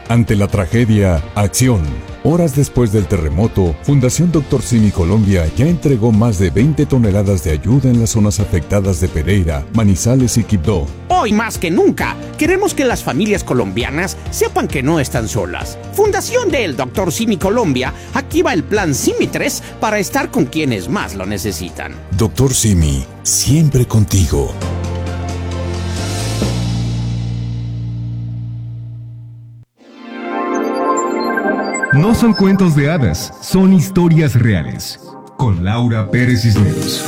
Ante la tragedia, acción. Horas después del terremoto, Fundación Dr. Simi Colombia ya entregó más de 20 toneladas de ayuda en las zonas afectadas de Pereira, Manizales y Quibdó. Hoy más que nunca, queremos que las familias colombianas sepan que no están solas. Fundación del Dr. Simi Colombia activa el plan Simi 3 para estar con quienes más lo necesitan. Dr. Simi, siempre contigo. No son cuentos de hadas, son historias reales. Con Laura Pérez Cisneros.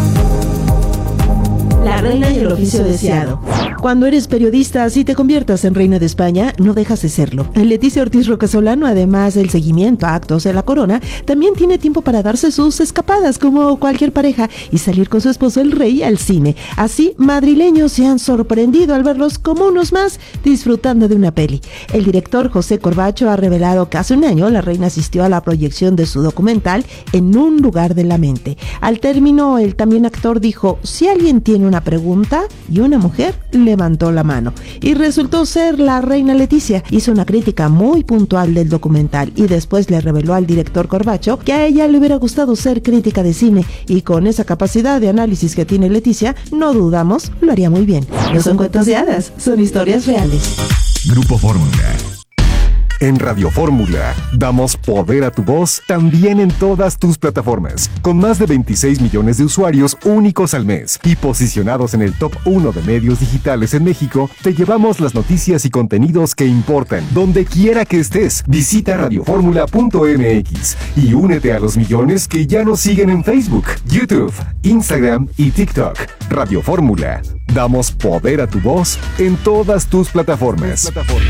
La reina y el oficio deseado. Cuando eres periodista, si te conviertas en reina de España, no dejas de serlo. Leticia Ortiz Rocasolano, además del seguimiento a actos de la corona, también tiene tiempo para darse sus escapadas como cualquier pareja y salir con su esposo el rey al cine. Así, madrileños se han sorprendido al verlos como unos más disfrutando de una peli. El director José Corbacho ha revelado que hace un año la reina asistió a la proyección de su documental En un lugar de la mente. Al término, el también actor dijo: si alguien tiene una pregunta, y una mujer levantó la mano. Y resultó ser la reina Leticia. Hizo una crítica muy puntual del documental y después le reveló al director Corbacho que a ella le hubiera gustado ser crítica de cine, y con esa capacidad de análisis que tiene Leticia, no dudamos, lo haría muy bien. No son cuentos de hadas, son historias reales. Grupo Fórmula. En Radio Fórmula, damos poder a tu voz también en todas tus plataformas, con más de 26 millones de usuarios únicos al mes y posicionados en el top 1 de medios digitales en México. Te llevamos las noticias y contenidos que importan, donde quiera que estés. Visita radioformula.mx y únete a los millones que ya nos siguen en Facebook, YouTube, Instagram y TikTok. Radio Fórmula, damos poder a tu voz en todas tus plataformas.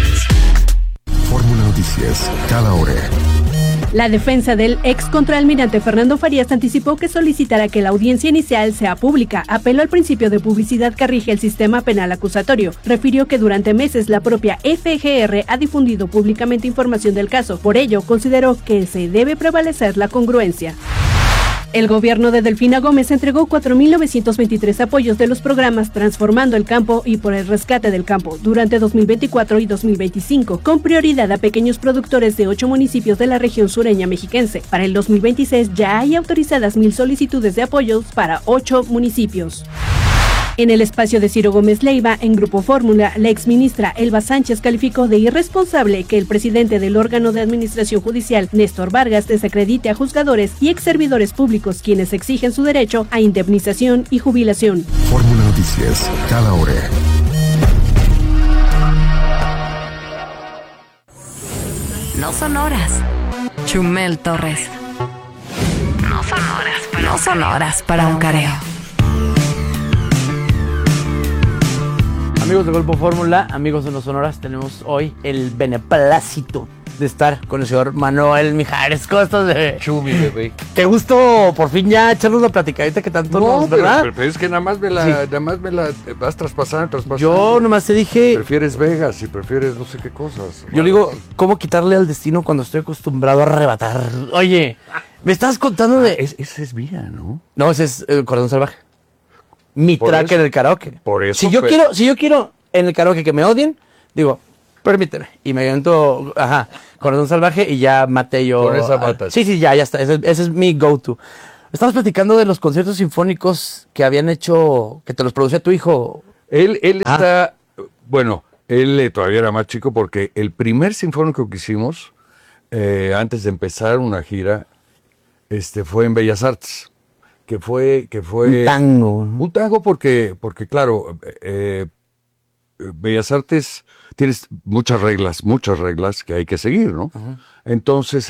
Fórmula Noticias, cada hora. La defensa del ex contraalmirante Fernando Farías anticipó que solicitará que la audiencia inicial sea pública. Apeló al principio de publicidad que rige el sistema penal acusatorio. Refirió que durante meses la propia FGR ha difundido públicamente información del caso. Por ello, consideró que se debe prevalecer la congruencia. El gobierno de Delfina Gómez entregó 4.923 apoyos de los programas Transformando el Campo y Por el Rescate del Campo durante 2024 y 2025, con prioridad a pequeños productores de 8 municipios de la región sureña mexiquense. Para el 2026 ya hay autorizadas 1,000 solicitudes de apoyos para 8 municipios. En el espacio de Ciro Gómez Leiva, en Grupo Fórmula, la exministra Elba Sánchez calificó de irresponsable que el presidente del órgano de administración judicial, Néstor Vargas, desacredite a juzgadores y exservidores públicos quienes exigen su derecho a indemnización y jubilación. Fórmula Noticias, cada hora. No son horas. Chumel Torres. No son horas para un careo. Amigos de Grupo Fórmula, amigos de No Sonoras, tenemos hoy el beneplácito de estar con el señor Manuel Mijares. ¿Cómo estás, bebé? Chumi, bebé. Qué gusto por fin ya echarnos la platicadita que tanto nos, ¿verdad? Pero es que nada más me la vas traspasando. Yo nomás te dije... Prefieres Vegas y prefieres no sé qué cosas. Yo le digo, ¿cómo quitarle al destino cuando estoy acostumbrado a arrebatar? Oye, me estás contando de... Ese es Vía, ¿no? No, ese es Corazón Salvaje. Mi track en el karaoke. Por eso. Si yo quiero en el karaoke que me odien, digo, permíteme. Y me avento, Corazón Salvaje y ya maté yo. Con esa matas. Sí, ya está. Ese es mi go-to. Estamos platicando de los conciertos sinfónicos que habían hecho, que te los producía tu hijo. Él está, bueno, él todavía era más chico porque el primer sinfónico que hicimos, antes de empezar una gira, fue en Bellas Artes. Que fue un tango. Un tango porque claro, Bellas Artes tienes muchas reglas que hay que seguir, ¿no? Uh-huh. Entonces,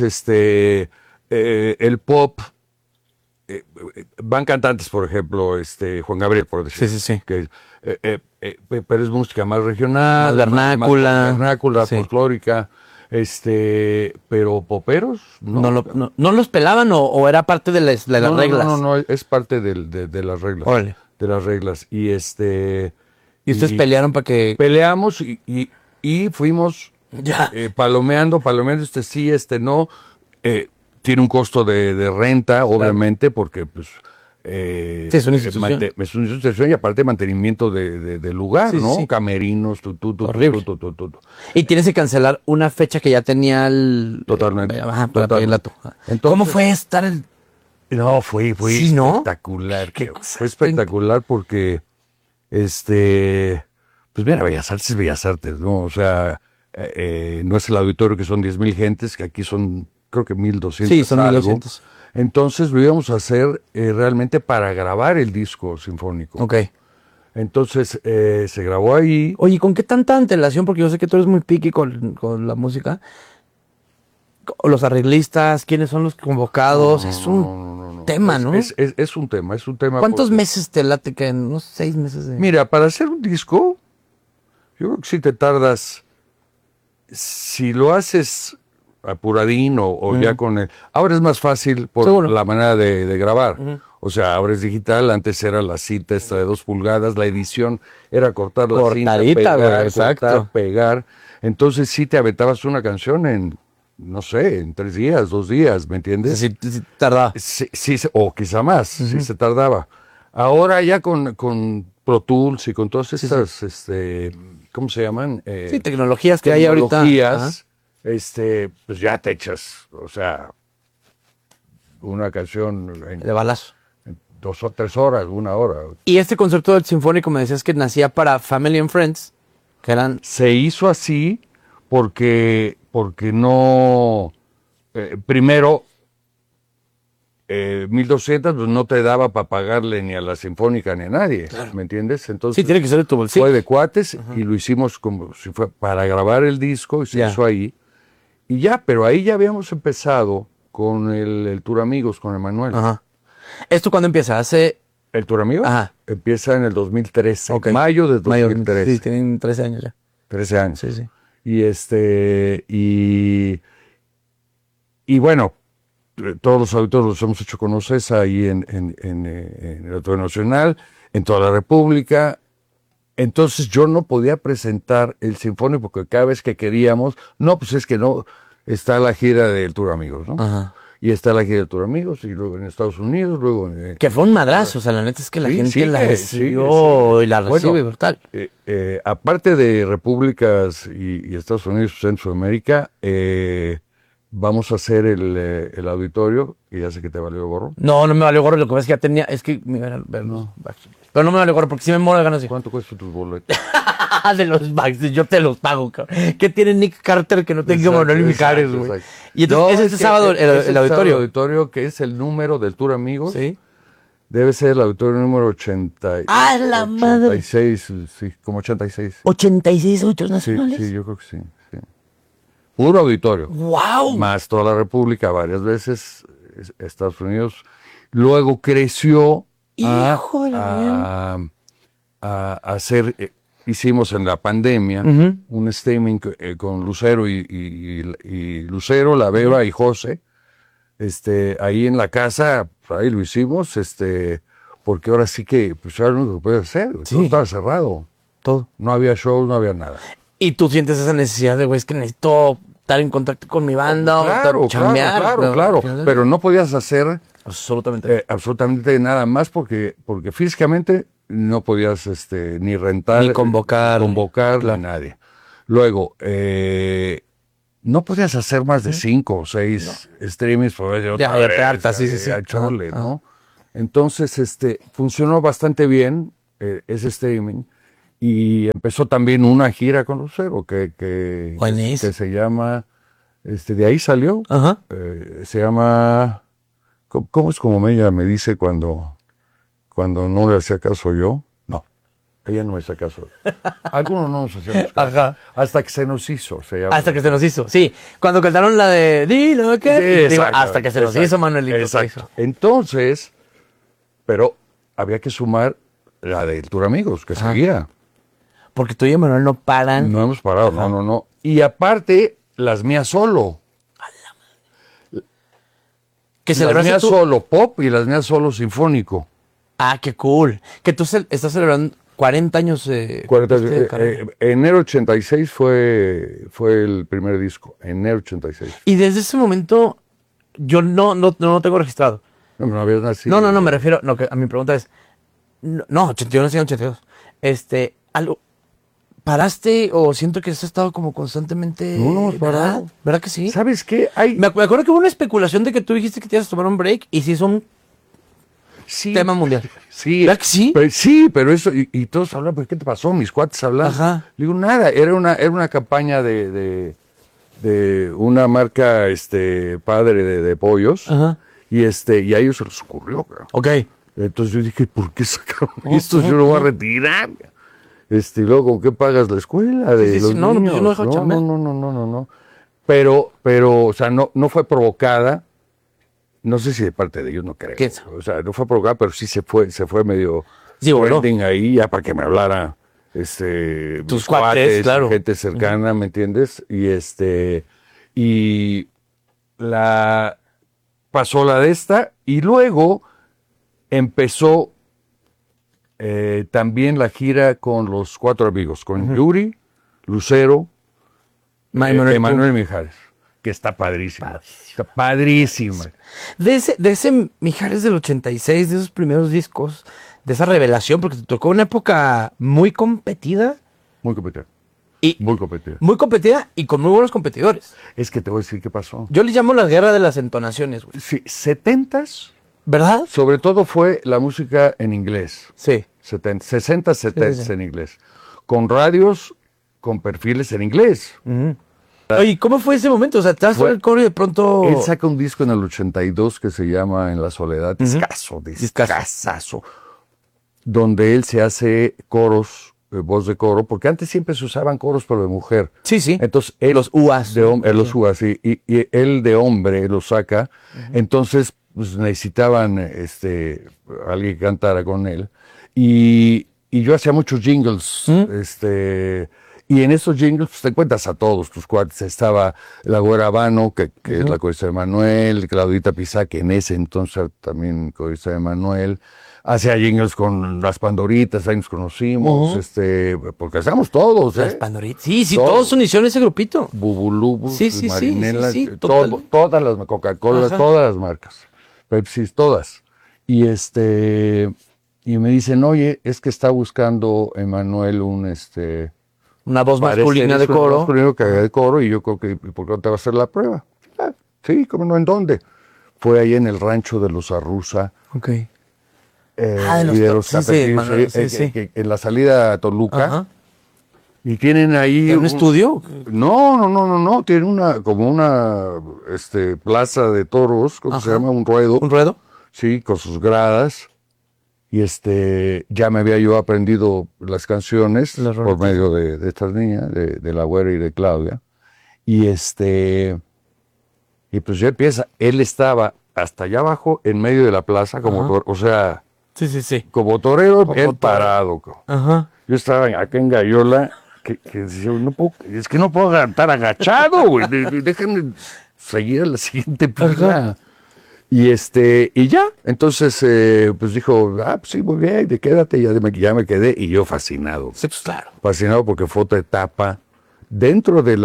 el pop, van cantantes, por ejemplo, Juan Gabriel, por decir. Sí. Que, pero es música más regional, vernácula, sí. Folclórica. Pero poperos no los pelaban o era parte de las reglas. No, es parte de las reglas. Órale. De las reglas. Y y ustedes pelearon para que peleamos y fuimos ya palomeando, sí, no. Tiene un costo de renta, obviamente, porque pues Sí, es una institución. Es una institución y aparte mantenimiento del lugar, Sí, ¿no? sí. Camerinos, Horrible. Y tienes que cancelar una fecha que ya tenía el... Totalmente. Ajá, para Totalmente. pedirla tú. Entonces- ¿Cómo fue estar en... No, fue Sí, ¿no? espectacular. Qué cosa. Fue espectacular porque, pues mira, Bellas Artes es Bellas Artes, ¿no? O sea, no es el auditorio que son 10,000 gentes, que aquí son, creo que 1,200. Sí, son algo. 1,200. Entonces lo íbamos a hacer realmente para grabar el disco sinfónico. Ok. Entonces se grabó ahí. Oye, ¿con qué tanta antelación? Porque yo sé que tú eres muy picky con la música. Los arreglistas, ¿quiénes son los convocados? Es un tema, ¿no? Es un tema, es un tema. ¿Cuántos porque- meses te late que en unos 6 meses de... Mira, para hacer un disco, yo creo que si te tardas, si lo haces apuradín o ya con el... Ahora es más fácil por Seguro. la manera de grabar. O sea, ahora es digital, antes era la cinta esta de 2 pulgadas, la edición era cortar la cinta, Cortadita, pegar, güey, exacto. cortar, pegar. Entonces sí te aventabas una canción en, no sé, en 3 días, 2 días, ¿me entiendes? Sí, tardaba. Sí, o quizá más, sí se tardaba. Ahora ya con Pro Tools y con todas estas, ¿cómo se llaman? Sí, tecnologías que hay ahorita. Tecnologías, pues ya te echas, o sea, una canción en De balazo. 2 o 3 horas, 1 hora. Y este concepto del sinfónico me decías que nacía para Family and Friends, que eran... Se hizo así porque no, primero, 1,200 pues no te daba para pagarle ni a la Sinfónica ni a nadie, ¿me entiendes? Entonces Sí, tiene que ser de tu bolsillo. fue de cuates y lo hicimos como si fue para grabar el disco y se Ya. hizo ahí. Y ya, pero ahí ya habíamos empezado con el Tour Amigos, con Emanuel. Ajá. ¿Esto cuándo empieza? Hace... ¿El Tour Amigos? Ajá. Empieza en el 2013, Ok. mayo de 2013. Sí, tienen 13 años ya. 13 años. Sí, sí. Y bueno, todos los auditores los hemos hecho con Ocesa ahí en el Auditorio Nacional, en toda la República. Entonces yo no podía presentar el Sinfónico porque cada vez que queríamos, no, pues es que no, está la gira del Tour Amigos, ¿no? Ajá. Y está la gira del Tour Amigos, y luego en Estados Unidos, luego en... Que fue un madrazo, o sea, la neta es que la Sí, gente sigue, la sigue, recibió y la Bueno, recibe brutal. aparte de repúblicas y Estados Unidos, Centroamérica, vamos a hacer el auditorio, y ya sé que te valió gorro. No, no me valió gorro, lo que pasa es que ya tenía, es que me iban a ver los Backstreet. Pero no me valió gorro porque sí me muero de ganas de... ¿Cuánto cuestan tus boletos? De los Backstreet, yo te los pago, cabrón. ¿Qué tiene Nick Carter que no tenga Exacto, Manuel Mijares, exacto, güey? exacto. Y entonces No, es es este que sábado es el sábado auditorio. auditorio, que es el número del Tour Amigos. Sí. Debe ser el auditorio número 80. ¡Ah, la madre! 86, sí, como 86. 86 auditores Sí, nacionales. sí, yo creo que sí. Sí. Puro auditorio. ¡Wow! Más toda la República, varias veces, Estados Unidos. Luego creció ¡Híjole! a hacer, hicimos en la pandemia un streaming con Lucero y Lucero, La Beba y José, ahí en la casa, ahí lo hicimos, porque ahora sí que, pues era lo único que podía hacer, todo estaba cerrado, Todo. no había shows, no había nada. Y tú sientes esa necesidad de, güey, es que necesito estar en contacto con mi banda o chambear. Claro, pero no podías hacer absolutamente nada más porque físicamente no podías ni rentar, Ni convocar. ni nadie. Luego, no podías hacer más de 5 o 6 streamings, por decir, Ya, ya te hartas, sí. a chole, ¿no? Entonces, funcionó bastante bien ese streaming, y empezó también una gira con Lucero que se llama, de ahí salió, Ajá. se llama, ¿cómo es como ella me dice cuando no le hacía caso yo? No, ella no me hacía caso. Algunos no nos hacíamos caso. Ajá. Hasta que se nos hizo, se llama. Hasta que se nos hizo, sí. Cuando cantaron la de Dilo que... Sí, digo, exacto, hasta que se nos exacto, hizo, Manuelito. Exacto. Entonces, pero había que sumar la del Tour Amigos, que seguía. Porque tú y Emanuel no paran. No hemos parado, no. Y aparte, las mías solo. Que Las celebraste mías tú... solo pop y las mías solo sinfónico. Ah, qué cool. Que tú estás celebrando 40 años de... 40, carrera. enero 86 fue el primer disco, enero 86. Y desde ese momento, yo no tengo registrado. No habías nacido. No, me refiero, no, que a mi pregunta es, no, 81 nací en 82. ¿Paraste o siento que has estado como constantemente? No, parado. ¿Verdad que sí? ¿Sabes qué? Me acuerdo que hubo una especulación de que tú dijiste que te ibas a tomar un break y sí es un tema mundial. Sí. ¿Verdad que sí? Pero eso, y todos hablan, ¿pues qué te pasó? Mis cuates hablan. Ajá. Digo, nada, era una campaña de una marca padre de pollos. Ajá. Y a ellos se les ocurrió, cabrón. Ok. Entonces yo dije, ¿por qué sacaron esto? Yo lo voy a retirar. Y luego, ¿con qué pagas la escuela de los no, niños? yo no dejo chambear. No. Pero, o sea, no fue provocada. No sé si de parte de ellos, no creo. ¿Qué es? O sea, no fue provocada, pero sí se fue medio Sí, bueno. trending ahí ya para que me hablara Tus mis cuates, claro. gente cercana, ¿me entiendes? Y pasó la de esta y luego empezó también la gira con los 4 amigos, con Yuri, Lucero, Emanuel Mijares, que está padrísima. Está padrísima. De ese Mijares del 86, de esos primeros discos, de esa revelación, porque te tocó una época muy competida. Muy competida. Muy competida y con muy buenos competidores. Es que te voy a decir qué pasó. Yo le llamo la guerra de las entonaciones, güey. Sí, 70s. ¿Verdad? Sobre todo fue la música en inglés. Sí. 60, 70 sí. en inglés. Con radios, con perfiles en inglés. Oye, ¿cómo fue ese momento? O sea, te vas a el coro y de pronto... Él saca un disco en el 82 que se llama En la Soledad. Discazazo. Donde él se hace coros, voz de coro, porque antes siempre se usaban coros, pero de mujer. Sí. Entonces, él, los UAs. Los UAs, sí. Y él de hombre lo saca. Entonces, pues necesitaban alguien que cantara con él. Y yo hacía muchos jingles, y en esos jingles pues, te encuentras a todos tus cuates. Estaba la Güera Habano, que es la corista de Manuel, Claudita Pizá, que en ese entonces también corista de Manuel. Hacía jingles con las Pandoritas, ahí nos conocimos, porque hacíamos todos, Las Pandoritas. Sí, todos unieron ese grupito. Bubulubus, Sí, Marinela, total. todas las Coca-Colas, todas las marcas, Pepsi, todas. Y me dicen, oye, es que está buscando Emanuel una voz masculina de coro. Masculino que haga de coro, y yo creo que, ¿por qué no te va a hacer la prueba? Sí, ¿cómo no? ¿En dónde? Fue ahí en el rancho de los Arruza. Ok. De los en la salida a Toluca. Ajá. Y tienen ahí ¿Un estudio? No, tienen una plaza de toros, ¿cómo se llama? Un ruedo. ¿Un ruedo? Sí, con sus gradas. Y ya me había yo aprendido las canciones por medio de estas niñas, de la Güera y de Claudia. Y pues ya empieza. Él estaba hasta allá abajo, en medio de la plaza, como o sea, sí. como torero, bien parado. Ajá. Yo estaba acá en Gallola, que decía, es que no puedo estar agachado, güey. Déjenme seguir a la siguiente pista. Y ya, entonces, pues dijo, pues sí, muy bien, quédate, ya me quedé, y yo fascinado. Sí, pues claro. Fascinado porque fue otra etapa, dentro de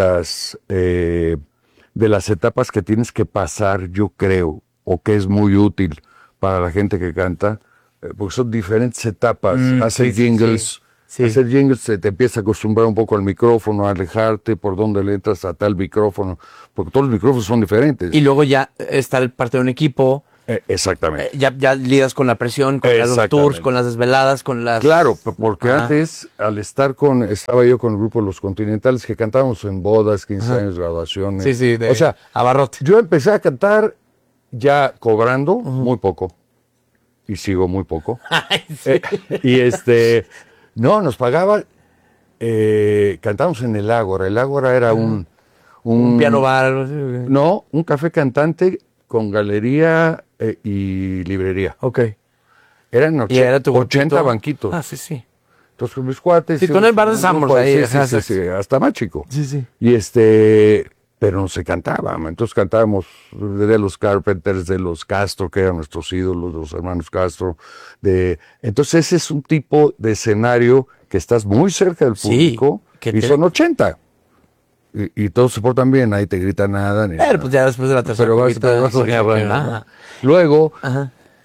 las etapas que tienes que pasar, yo creo, o que es muy útil para la gente que canta, porque son diferentes etapas. Hacer jingles, hacer jingles te empieza a acostumbrar un poco al micrófono, a alejarte por donde le entras a tal micrófono, porque todos los micrófonos son diferentes. Y luego ya estar parte de un equipo. Exactamente. Ya lidas con la presión, con los tours, con las desveladas, con las... Claro, porque antes, estaba yo con el grupo Los Continentales, que cantábamos en bodas, 15 años, graduaciones. Sí, o sea, abarrote. Yo empecé a cantar ya cobrando muy poco, y sigo muy poco. Ay, sí. No, nos pagaban, cantábamos en el Ágora. El Ágora era un piano bar. No, un café cantante con galería y librería. Ok. Eran 80 banquitos. Sí. Entonces con mis cuates. Sí, con el bar de Sambors ahí. Sí, hasta más chico. Sí. Y pero no se cantaba. Entonces cantábamos de los Carpenters, de los Castro, que eran nuestros ídolos, de los hermanos Castro. Entonces ese es un tipo de escenario que estás muy cerca del público, y son 80. Y todos se portan bien, ahí te gritan nada. Pero pues ya después de la tercera. Pero vas a Luego,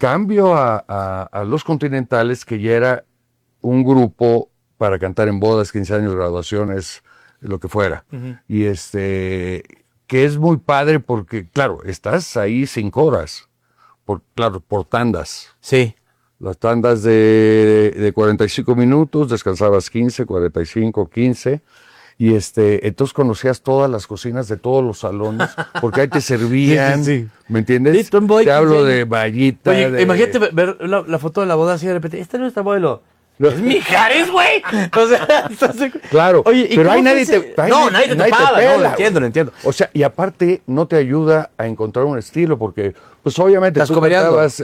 cambio a Los Continentales, que ya era un grupo para cantar en bodas, 15 años, graduaciones, lo que fuera. Y que es muy padre porque, claro, estás ahí 5 horas, por tandas. Sí. Las tandas de 45 minutos, descansabas 15, 45, 15. Y entonces conocías todas las cocinas de todos los salones, porque ahí te servían, Sí. ¿me entiendes? Sí, Tomboy, te hablo sí. de Vallita. Oye, imagínate ver la foto de la boda así de repente. Este no es nuestro abuelo. Es Mijares, güey. O sea, Claro, oye, ¿y pero cómo ahí nadie se- te No, nadie te topaba, no, pela, lo entiendo, lo entiendo. O sea, y aparte no te ayuda a encontrar un estilo, porque pues obviamente Estás tú cobereando. cantabas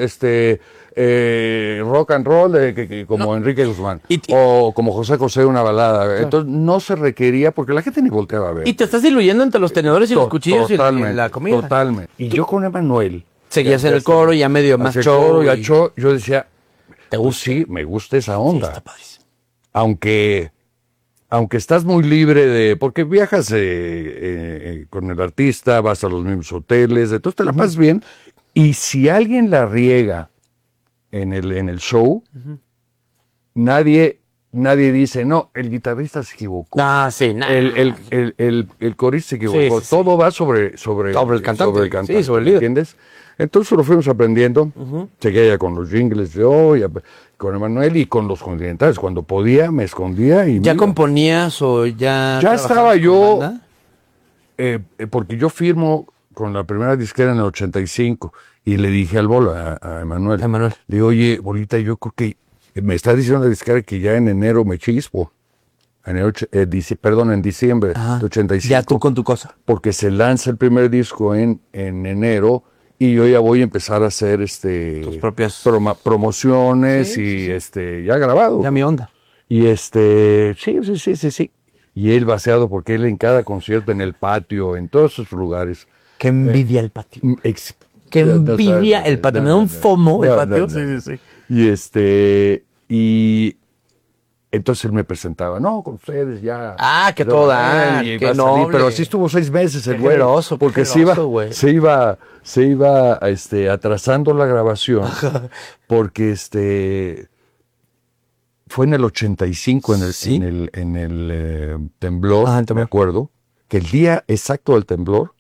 rock and roll como Enrique Guzmán, o como José José, una balada. Entonces no se requería, porque la gente ni volteaba a ver. Y te estás diluyendo entre los tenedores y los cuchillos y la comida. Totalmente. Y yo con Emanuel. Seguías en el coro, ya medio más hacía show. coro, ya y- show, yo decía, ¿Te pues gusta? sí, me gusta esa onda. Está padrísimo. Aunque estás muy libre porque viajas con el artista, vas a los mismos hoteles, entonces te la pasas bien. Y si alguien la riega en el show, nadie dice, no, el guitarrista se equivocó. Ah, sí, nada. El corista se equivocó. Sí, sí, Todo va sobre el cantante. Sí, sobre el líder. ¿Entiendes? Entonces lo fuimos aprendiendo. Llegué ya con los jingles de hoy, con Emanuel y con los continentales. Cuando podía, me escondía y ¿Ya me iba. componías o ya Ya trabajabas estaba con yo, banda? porque yo firmo con la primera disquera en el 85 y le dije al Bolo, a Emanuel, Emanuel. le digo, oye, Bolita, yo creo que me está diciendo la disquera que ya en enero me chispo. En diciembre Ajá. de 85. Ya tú con tu cosa. Porque se lanza el primer disco en enero y yo ya voy a empezar a hacer Tus propias- promociones Sí, y ya grabado. Ya mi onda. Y sí. Y él vaciado porque él en cada concierto, en el patio, en todos esos lugares. Qué envidia el patio. ex- Qué no envidia sabes, el patio. no, Me da un no, fomo el no, patio. no, no. Sí. Y entonces él me presentaba, no, con ustedes ya. Ah, que todo dar, y qué va a salir, noble. pero así estuvo 6 meses el Qué güey. generoso, qué Porque generoso, güey. se iba atrasando la grabación. Porque fue en el 85, Sí. en el temblor, Ah, el temblor. me acuerdo, que el día exacto del temblor,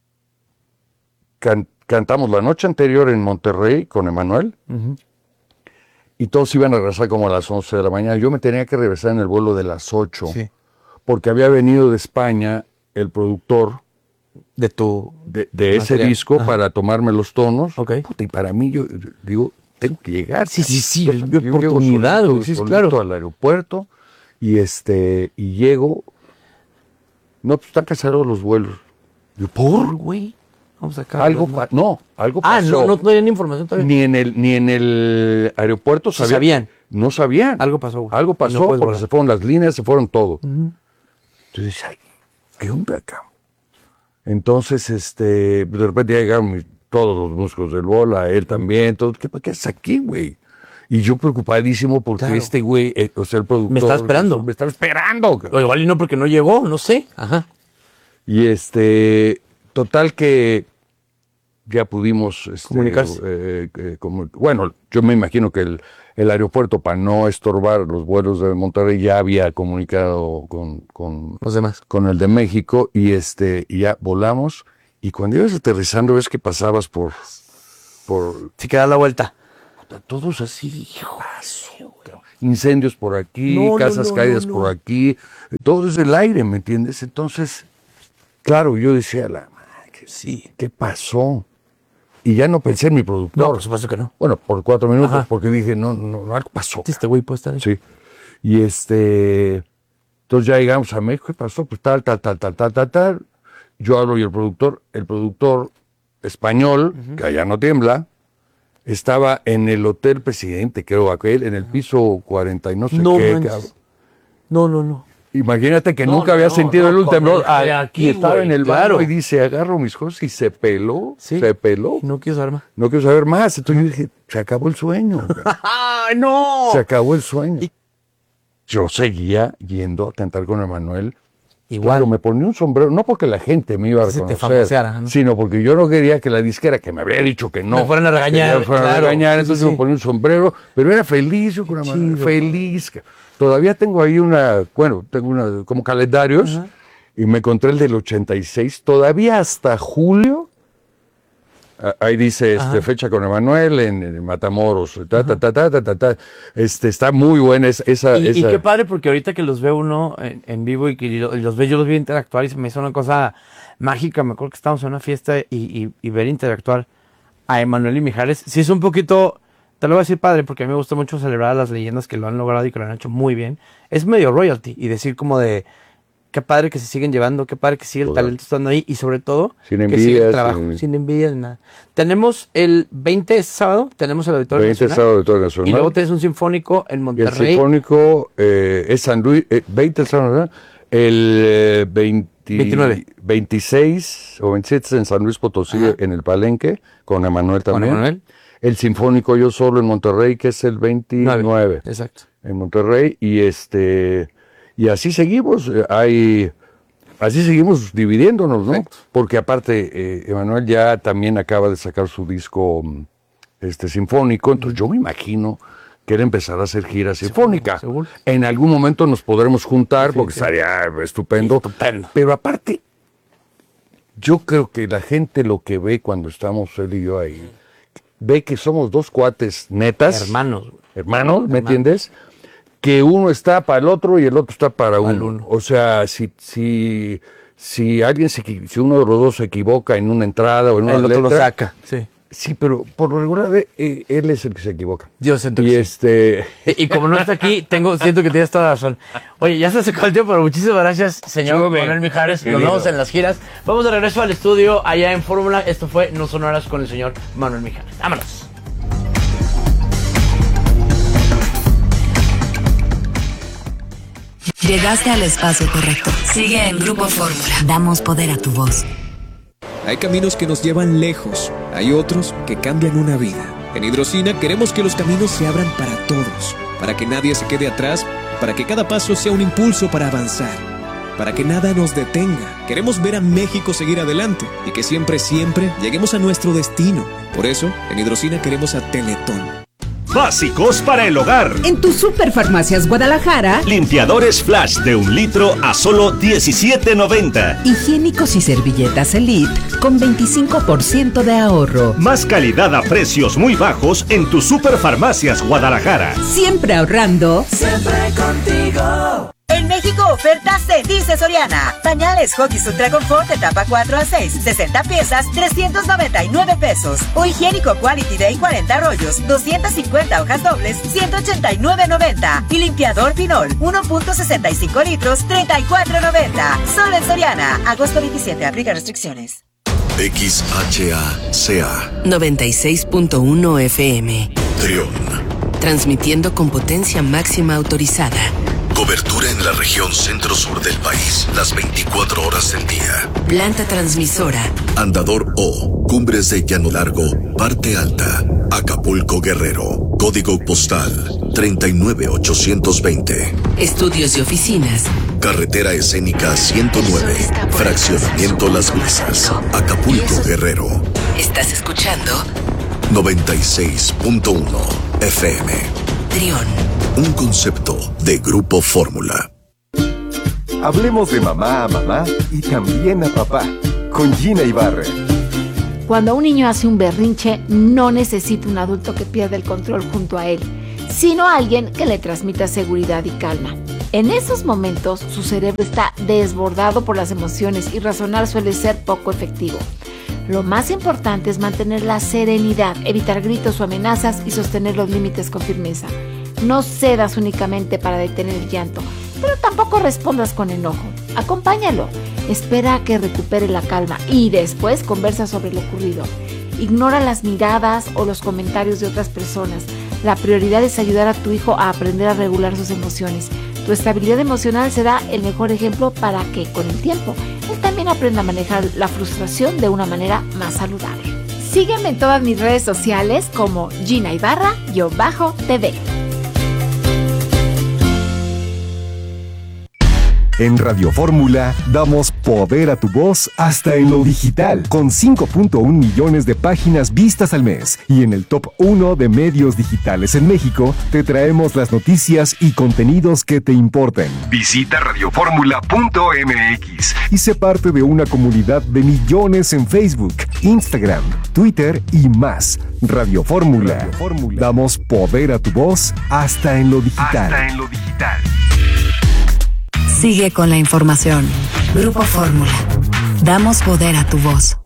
cantamos la noche anterior en Monterrey con Emanuel, y todos iban a regresar como a las 11 de la mañana. Yo me tenía que regresar en el vuelo de las 8, Sí. porque había venido de España el productor De tu... de ese material. disco Ajá. para tomarme los tonos. Ok. Puta, y para mí, yo digo, tengo que llegar. Sí, Yo oportunidad, llego güey, sí, solito claro. al aeropuerto y y llego. No, pues están cancelados los vuelos. Yo, ¿por? Güey. Vamos a sacar. Algo Ah, pasó. no tenían información todavía. Ni en el aeropuerto Sí sabían. No sabían. Algo pasó, güey. Algo Y pasó no puedes porque volar. se fueron las líneas, se fueron todo. Entonces, ay, ¿qué onda acá? Entonces, de repente ya llegaron todos los músicos del Bola, él también, todo. ¿Qué haces aquí, güey? Y yo preocupadísimo porque Claro. este güey, o sea, el productor. Me estaba esperando. Me estaba esperando. O igual y no porque no llegó, no sé. Ajá. Y total que ya pudimos Comunicarse. bueno, yo me imagino que el aeropuerto, para no estorbar los vuelos de Monterrey, ya había comunicado con Los demás. con el de México y y ya volamos. Y cuando ibas aterrizando ves que pasabas por Si queda la vuelta. todos así, hijo, incendios por aquí, No, casas caídas no. por aquí, todo es el aire, ¿me entiendes? Entonces, claro, yo decía, Sí. ¿qué pasó? Y ya no pensé en mi productor. No, por supuesto que no. Bueno, por 4 minutos, Ajá. porque dije, no, algo pasó. Este güey puede estar ahí. Sí. Y entonces ya llegamos a México, ¿qué pasó? Pues tal. Yo hablo y el productor español, que allá no tiembla, estaba en el Hotel Presidente, creo, aquel, en el piso 40 y no sé No qué. manches. No. Imagínate que No, nunca había no, sentido no, el como temblor. el de aquí, Y estaba güey, en el claro. baño y dice, agarro mis cosas y se peló. Sí. Se peló. No quiero saber más. No quiero saber más. Entonces yo dije, se acabó el sueño. ¡Ay, no! Se acabó el sueño. Yo seguía yendo a cantar con Emanuel Igual. Claro, me ponía un sombrero, no porque la gente me iba a Se te reconocer, famoseara, ¿no? sino porque yo no quería que la disquera, que me había dicho que no, Me fueran a regañar, que me fueran a claro. regañar, entonces Sí. me ponía un sombrero, pero era feliz, yo con una mano, feliz. Todavía tengo ahí tengo como calendarios, y me encontré el del 86, todavía hasta julio. Ahí dice fecha con Emanuel en Matamoros. Está muy buena esa. Y qué padre, porque ahorita que los ve uno en vivo y que los ve, yo los vi interactuar y se me hizo una cosa mágica. Me acuerdo que estábamos en una fiesta y ver interactuar a Emanuel y Mijares. Sí, es un poquito, te lo voy a decir, padre, porque a mí me gusta mucho celebrar a las leyendas que lo han logrado y que lo han hecho muy bien. Es medio royalty y decir como de qué padre que se siguen llevando, qué padre que sigue el talento estando ahí y sobre todo sin que sigue el envidias, trabajo, sin envidia ni nada. Tenemos el 20 sábado, tenemos el Auditorio 20 Nacional. sábado Auditorio Nacional. Y luego tenés un sinfónico en Y el Monterrey. sinfónico es San Luis, 20 el sábado, ¿verdad? El 29. 26 o 27 en San Luis Potosí, en el Palenque, con Emanuel Con también. Emanuel. El sinfónico yo solo en Monterrey, que es el 29. Exacto. En Monterrey, y así seguimos, así seguimos dividiéndonos, ¿no? Perfecto. Porque aparte, Emanuel ya también acaba de sacar su disco sinfónico, entonces yo me imagino que él empezará a hacer gira sinfónica. seguro. En algún momento nos podremos juntar, porque estaría estupendo. Pero aparte, yo creo que la gente lo que ve cuando estamos él y yo ahí, ve que somos dos cuates netas. Hermanos, ¿me entiendes? Que uno está para el otro y el otro está para uno. O sea, si alguien si uno de los dos se equivoca en una entrada o en una El otro letra, lo saca, sí. Sí, pero por lo regular él es el que se equivoca. Yo siento y que y como no está aquí, siento que tienes toda la razón. Oye, ya se secó el tiempo, pero muchísimas gracias, señor Manuel Mijares. Nos vemos en las giras. Vamos de regreso al estudio allá en Fórmula. Esto fue No Son Horas con el señor Manuel Mijares. Vámonos. Llegaste al espacio correcto. Sigue en Grupo Fórmula. Damos poder a tu voz. Hay caminos que nos llevan lejos, hay otros que cambian una vida. En Hidrocina queremos que los caminos se abran para todos, para que nadie se quede atrás, para que cada paso sea un impulso para avanzar, para que nada nos detenga. Queremos ver a México seguir adelante y que siempre, siempre lleguemos a nuestro destino. Por eso, en Hidrocina queremos a Teletón. Básicos para el hogar. En tu Superfarmacias Guadalajara, Limpiadores Flash de 1 litro a solo $17.90. higiénicos y servilletas Elite con 25% de ahorro. Más calidad a precios muy bajos en tu Superfarmacias Guadalajara. Siempre ahorrando. Siempre contigo. En México, ofertas de Dice Soriana. Pañales Huggies Ultra Confort etapa 4 a 6, 60 piezas, 399 pesos. O higiénico Quality Day 40 rollos, 250 hojas dobles, 189.90. Y limpiador Pinol, 1.65 litros, 34.90. Solo en Soriana. Agosto 27, aplica restricciones. XHACA 96.1 FM. Trión. Transmitiendo con potencia máxima autorizada. Cobertura en la región centro-sur del país, las 24 horas del día. Planta transmisora. Andador O, Cumbres de Llano Largo, Parte Alta, Acapulco Guerrero. Código postal 39820. Estudios y oficinas. Carretera Escénica 109, Fraccionamiento Las Brisas, Acapulco Guerrero. ¿Estás escuchando? 96.1 FM. Trión. Un concepto de Grupo Fórmula. Hablemos de mamá a mamá y también a papá, con Gina Ibarra. Cuando un niño hace un berrinche, no necesita un adulto que pierda el control junto a él, sino alguien que le transmita seguridad y calma. En esos momentos, su cerebro está desbordado por las emociones y razonar suele ser poco efectivo. Lo más importante es mantener la serenidad, evitar gritos o amenazas y sostener los límites con firmeza. No cedas únicamente para detener el llanto, pero tampoco respondas con enojo. Acompáñalo, espera a que recupere la calma y después conversa sobre lo ocurrido. Ignora las miradas o los comentarios de otras personas. La prioridad es ayudar a tu hijo a aprender a regular sus emociones. Tu estabilidad emocional será el mejor ejemplo para que, con el tiempo, él también aprenda a manejar la frustración de una manera más saludable. Sígueme en todas mis redes sociales como Gina Ibarra-TV. En Radio Fórmula damos poder a tu voz hasta en lo digital, con 5.1 millones de páginas vistas al mes. Y en el top 1 de medios digitales en México, te traemos las noticias y contenidos que te importen. Visita radioformula.mx y sé parte de una comunidad de millones en Facebook, Instagram, Twitter y más. Radio Fórmula. Damos poder a tu voz hasta en lo digital. Sigue con la información. Grupo Fórmula. Damos poder a tu voz.